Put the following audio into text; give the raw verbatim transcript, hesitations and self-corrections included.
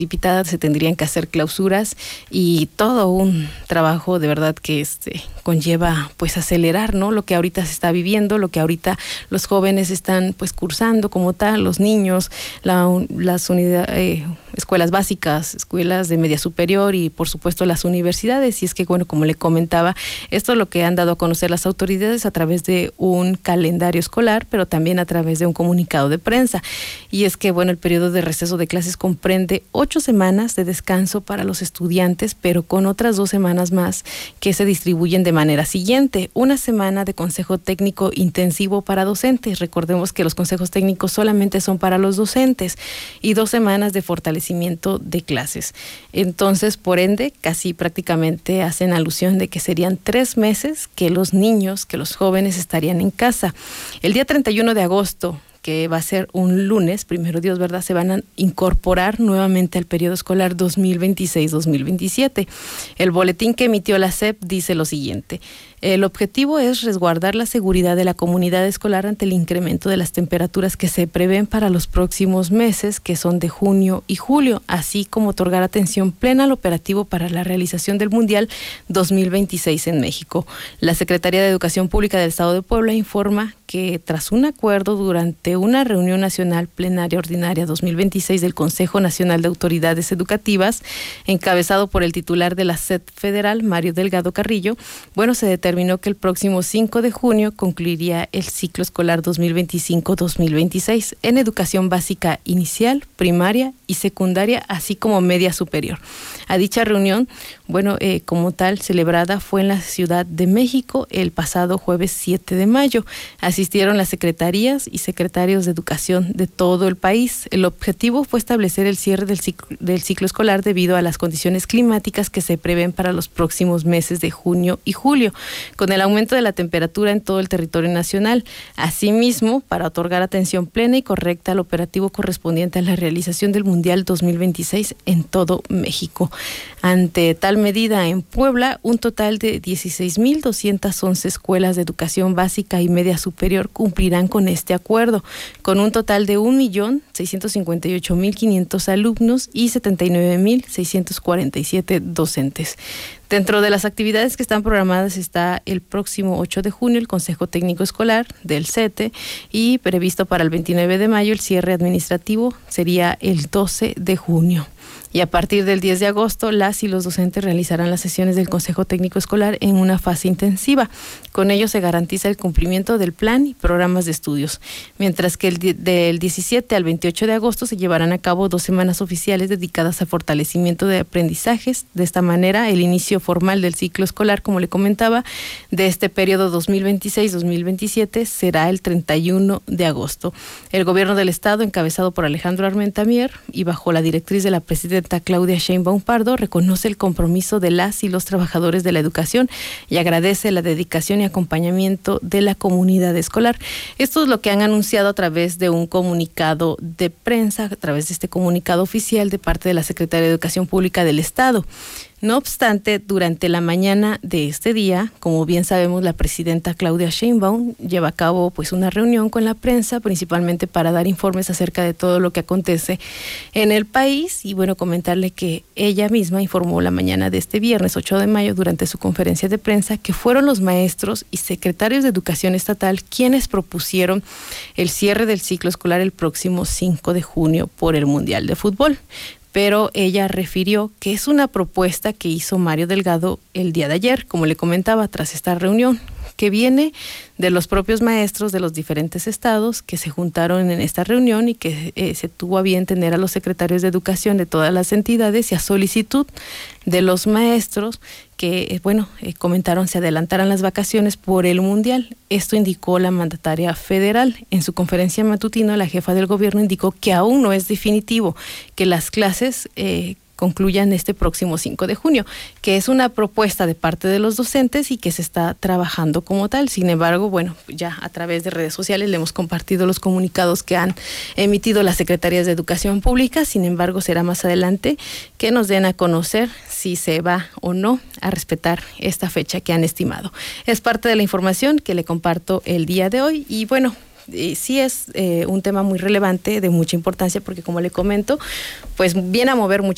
precipitadas, se tendrían que hacer clausuras y todo un trabajo de verdad que este conlleva pues acelerar, ¿no? Lo que ahorita se está viviendo, lo que ahorita los jóvenes están pues cursando como tal, los niños, la, las unidades, eh, escuelas básicas, escuelas de media superior y por supuesto las universidades. Y es que bueno, como le comentaba, esto es lo que han dado a conocer las autoridades a través de un calendario escolar, pero también a través de un comunicado de prensa. Y es que bueno, el periodo de receso de clases comprende ocho semanas de descanso para los estudiantes, pero con otras dos semanas más que se distribuyen de manera siguiente. Una semana de consejo técnico intensivo para docentes. Recordemos que los consejos técnicos solamente son para los docentes y dos semanas de fortalecimiento de clases. Entonces, por ende, casi prácticamente hacen alusión de que serían tres meses que los niños, que los jóvenes estarían en casa. El día treinta y uno de agosto, que va a ser un lunes, primero Dios, ¿verdad?, se van a incorporar nuevamente al periodo escolar dos mil veintiséis dos mil veintisiete. El boletín que emitió la S E P dice lo siguiente: el objetivo es resguardar la seguridad de la comunidad escolar ante el incremento de las temperaturas que se prevén para los próximos meses, que son de junio y julio, así como otorgar atención plena al operativo para la realización del Mundial dos mil veintiséis en México. La Secretaría de Educación Pública del Estado de Puebla informa que tras un acuerdo durante una reunión nacional plenaria ordinaria dos mil veintiséis del Consejo Nacional de Autoridades Educativas, encabezado por el titular de la S E P federal, Mario Delgado Carrillo, bueno, se determinó que el próximo cinco de junio concluiría el ciclo escolar dos mil veinticinco dos mil veintiséis en educación básica inicial, primaria y secundaria, así como media superior. A dicha reunión, bueno, eh, como tal, celebrada fue en la Ciudad de México el pasado jueves siete de mayo. Asistieron las secretarías y secretarios de educación de todo el país. El objetivo fue establecer el cierre del ciclo, del ciclo escolar debido a las condiciones climáticas que se prevén para los próximos meses de junio y julio, con el aumento de la temperatura en todo el territorio nacional. Asimismo, para otorgar atención plena y correcta al operativo correspondiente a la realización del Mundial dos mil veintiséis en todo México. Ante tal medida, en Puebla, un total de dieciséis mil doscientas once escuelas de educación básica y media superior cumplirán con este acuerdo, con un total de un millón seiscientos cincuenta y ocho mil quinientos alumnos y setenta y nueve mil seiscientos cuarenta y siete docentes. Dentro de las actividades que están programadas está el próximo ocho de junio el Consejo Técnico Escolar del C E T E y previsto para el veintinueve de mayo el cierre administrativo sería el doce de junio. Y a partir del diez de agosto, las y los docentes realizarán las sesiones del Consejo Técnico Escolar en una fase intensiva. Con ello se garantiza el cumplimiento del plan y programas de estudios. Mientras que el di- del diecisiete al veintiocho de agosto se llevarán a cabo dos semanas oficiales dedicadas a fortalecimiento de aprendizajes. De esta manera, el inicio formal del ciclo escolar, como le comentaba, de este periodo dos mil veintiséis dos mil veintisiete será el treinta y uno de agosto. El gobierno del estado, encabezado por Alejandro Armenta Mier y bajo la directriz de la presidenta Claudia Sheinbaum Pardo, reconoce el compromiso de las y los trabajadores de la educación y agradece la dedicación y acompañamiento de la comunidad escolar. Esto es lo que han anunciado a través de un comunicado de prensa, a través de este comunicado oficial de parte de la Secretaría de Educación Pública del Estado. No obstante, durante la mañana de este día, como bien sabemos, la presidenta Claudia Sheinbaum lleva a cabo pues una reunión con la prensa, principalmente para dar informes acerca de todo lo que acontece en el país y bueno, comentarle que ella misma informó la mañana de este viernes ocho de mayo durante su conferencia de prensa que fueron los maestros y secretarios de Educación Estatal quienes propusieron el cierre del ciclo escolar el próximo cinco de junio por el Mundial de Fútbol. Pero ella refirió que es una propuesta que hizo Mario Delgado el día de ayer, como le comentaba, tras esta reunión, que viene de los propios maestros de los diferentes estados que se juntaron en esta reunión y que eh, se tuvo a bien tener a los secretarios de educación de todas las entidades y a solicitud de los maestros que, eh, bueno, eh, comentaron se adelantaran las vacaciones por el Mundial. Esto indicó la mandataria federal. En su conferencia matutina, la jefa del gobierno indicó que aún no es definitivo que las clases eh, concluyan este próximo cinco de junio, que es una propuesta de parte de los docentes y que se está trabajando como tal. Sin embargo, bueno, ya a través de redes sociales le hemos compartido los comunicados que han emitido las secretarías de Educación Pública. Sin embargo, será más adelante que nos den a conocer si se va o no a respetar esta fecha que han estimado. Es parte de la información que le comparto el día de hoy y bueno, Eh, sí es eh, un tema muy relevante, de mucha importancia, porque como le comento, pues viene a mover muchas